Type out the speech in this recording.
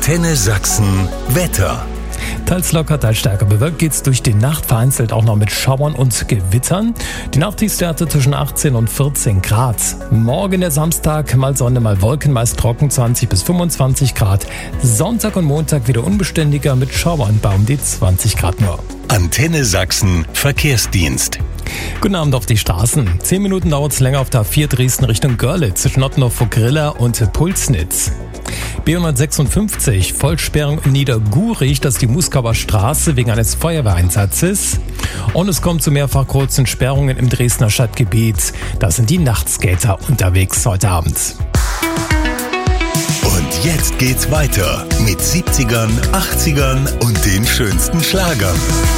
Antenne Sachsen Wetter. Teils locker, teils stärker bewölkt geht's durch die Nacht, vereinzelt auch noch mit Schauern und Gewittern. Die Nachttiefstwerte zwischen 18 und 14 Grad. Morgen der Samstag, mal Sonne, mal Wolken, meist trocken 20 bis 25 Grad. Sonntag und Montag wieder unbeständiger mit Schauern bei um die 20 Grad nur. Antenne Sachsen Verkehrsdienst. Guten Abend auf die Straßen. 10 Minuten dauert's länger auf der A4 Dresden Richtung Görlitz zwischen Ottenhof-Grilla und Pulsnitz. B156, Vollsperrung in Niedergurich, das ist die Muskauer Straße wegen eines Feuerwehreinsatzes. Und es kommt zu mehrfach kurzen Sperrungen im Dresdner Stadtgebiet. Da sind die Nachtskater unterwegs heute Abend. Und jetzt geht's weiter mit 70ern, 80ern und den schönsten Schlagern.